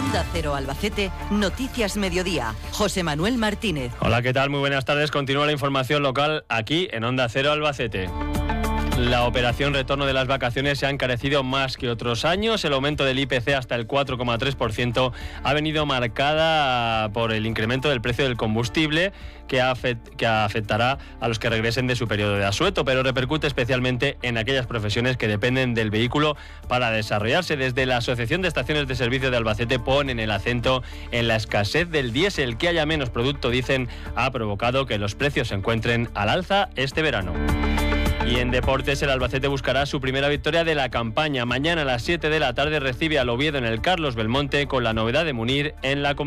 Onda Cero Albacete, Noticias Mediodía. José Manuel Martínez. Hola, ¿qué tal? Muy buenas tardes. Continúa la información local aquí en Onda Cero Albacete. La operación retorno de las vacaciones se ha encarecido más que otros años. El aumento del IPC hasta el 4,3% ha venido marcada por el incremento del precio del combustible que afectará a los que regresen de su periodo de asueto, pero repercute especialmente en aquellas profesiones que dependen del vehículo para desarrollarse. Desde la Asociación de Estaciones de Servicio de Albacete ponen el acento en la escasez del diésel. Que haya menos producto, dicen, ha provocado que los precios se encuentren al alza este verano. Y en deportes, el Albacete buscará su primera victoria de la campaña. Mañana a las 7 de la tarde recibe al Oviedo en el Carlos Belmonte, con la novedad de Munir en la